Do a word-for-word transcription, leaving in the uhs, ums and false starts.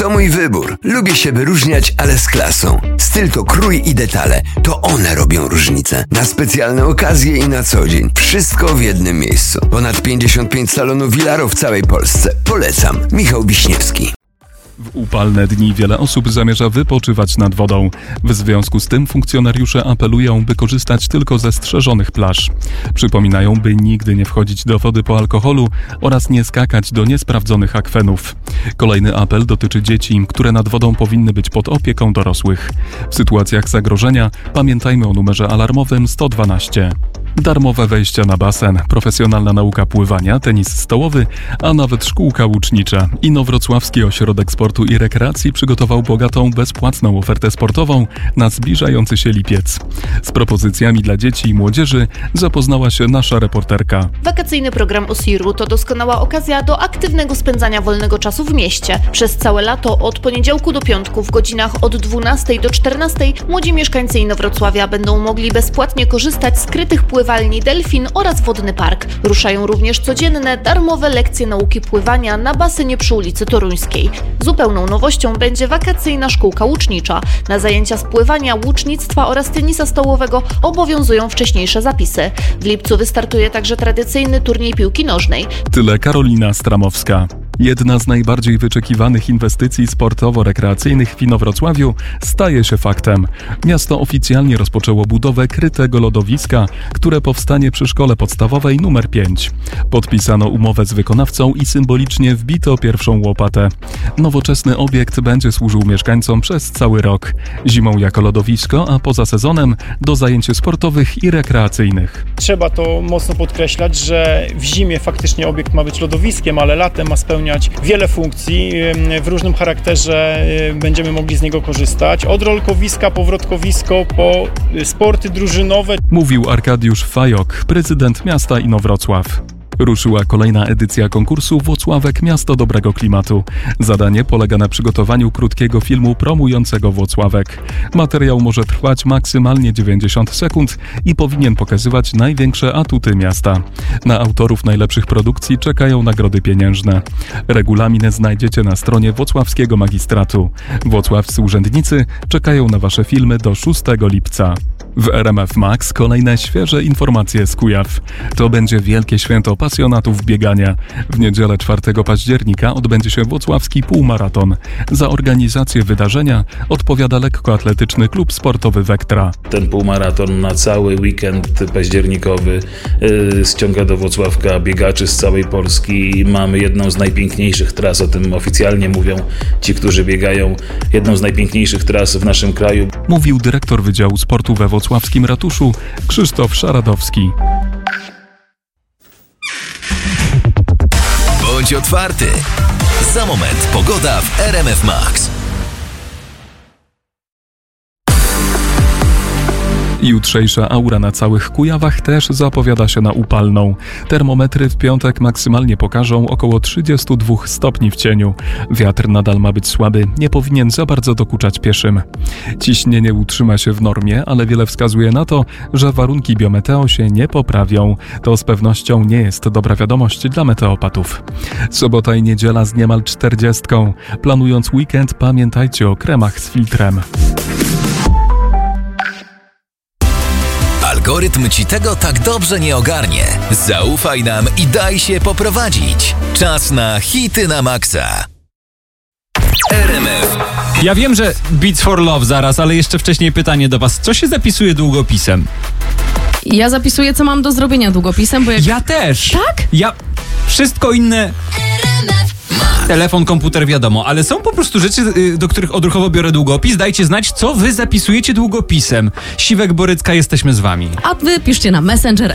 To mój wybór. Lubię się wyróżniać, ale z klasą. Styl to krój i detale. To one robią różnicę. Na specjalne okazje i na co dzień. Wszystko w jednym miejscu. Ponad pięćdziesiąt pięć salonów Vilaro w całej Polsce. Polecam. Michał Wiśniewski. W upalne dni wiele osób zamierza wypoczywać nad wodą. W związku z tym funkcjonariusze apelują, by korzystać tylko ze strzeżonych plaż. Przypominają, by nigdy nie wchodzić do wody po alkoholu oraz nie skakać do niesprawdzonych akwenów. Kolejny apel dotyczy dzieci, które nad wodą powinny być pod opieką dorosłych. W sytuacjach zagrożenia pamiętajmy o numerze alarmowym sto dwanaście. Darmowe wejścia na basen, profesjonalna nauka pływania, tenis stołowy, a nawet szkółka łucznicza. Inowrocławski Ośrodek Sportu i Rekreacji przygotował bogatą, bezpłatną ofertę sportową na zbliżający się lipiec. Z propozycjami dla dzieci i młodzieży zapoznała się nasza reporterka. Wakacyjny program Osiru to doskonała okazja do aktywnego spędzania wolnego czasu w mieście. Przez całe lato, od poniedziałku do piątku w godzinach od dwunastej do czternastej młodzi mieszkańcy Inowrocławia będą mogli bezpłatnie korzystać z krytych pływalni Delfin oraz Wodny Park. Ruszają również codzienne, darmowe lekcje nauki pływania na basenie przy ulicy Toruńskiej. Zupełną nowością będzie wakacyjna szkółka łucznicza. Na zajęcia z pływania, łucznictwa oraz tenisa stołowego obowiązują wcześniejsze zapisy. W lipcu wystartuje także tradycyjny turniej piłki nożnej. Tyle Karolina Stramowska. Jedna z najbardziej wyczekiwanych inwestycji sportowo-rekreacyjnych w Inowrocławiu staje się faktem. Miasto oficjalnie rozpoczęło budowę krytego lodowiska, które powstanie przy szkole podstawowej numer pięć. Podpisano umowę z wykonawcą i symbolicznie wbito pierwszą łopatę. Nowoczesny obiekt będzie służył mieszkańcom przez cały rok. Zimą jako lodowisko, a poza sezonem do zajęć sportowych i rekreacyjnych. Trzeba to mocno podkreślać, że w zimie faktycznie obiekt ma być lodowiskiem, ale latem ma spełniać wiele funkcji. W różnym charakterze będziemy mogli z niego korzystać. Od rolkowiska, powrotkowisko, po sporty drużynowe. Mówił Arkadiusz Fajok, prezydent miasta Inowrocław. Ruszyła kolejna edycja konkursu Włocławek – Miasto Dobrego Klimatu. Zadanie polega na przygotowaniu krótkiego filmu promującego Włocławek. Materiał może trwać maksymalnie dziewięćdziesiąt sekund i powinien pokazywać największe atuty miasta. Na autorów najlepszych produkcji czekają nagrody pieniężne. Regulamin znajdziecie na stronie Włocławskiego Magistratu. Włocławscy urzędnicy czekają na wasze filmy do szóstego lipca. W R M F Max kolejne świeże informacje z Kujaw. To będzie wielkie święto pasjonatów biegania. W niedzielę czwartego października odbędzie się włocławski półmaraton. Za organizację wydarzenia odpowiada lekkoatletyczny klub sportowy Vectra. Ten półmaraton na cały weekend październikowy yy, ściąga do Włocławka biegaczy z całej Polski. Mamy jedną z najpiękniejszych tras, o tym oficjalnie mówią ci, którzy biegają, jedną z najpiękniejszych tras w naszym kraju. Mówił dyrektor Wydziału Sportu we Włocławskim Ratuszu Krzysztof Szaradowski. Bądź otwarty. Za moment pogoda w R M F Max. Jutrzejsza aura na całych Kujawach też zapowiada się na upalną. Termometry w piątek maksymalnie pokażą około trzydzieści dwa stopni w cieniu. Wiatr nadal ma być słaby, nie powinien za bardzo dokuczać pieszym. Ciśnienie utrzyma się w normie, ale wiele wskazuje na to, że warunki biometeo się nie poprawią. To z pewnością nie jest dobra wiadomość dla meteopatów. Sobota i niedziela z niemal czterdziestką. Planując weekend, pamiętajcie o kremach z filtrem. Algorytm ci tego tak dobrze nie ogarnie. Zaufaj nam i daj się poprowadzić. Czas na hity na maksa. R M F. Ja wiem, że Beats for Love zaraz, ale jeszcze wcześniej pytanie do was. Co się zapisuje długopisem? Ja zapisuję, co mam do zrobienia długopisem, bo jak... Ja też! Tak? Ja... Wszystko inne... Telefon, komputer, wiadomo, ale są po prostu rzeczy, do których odruchowo biorę długopis. Dajcie znać, co wy zapisujecie długopisem. Siwek, Borycka, jesteśmy z wami. A wy piszcie na Messenger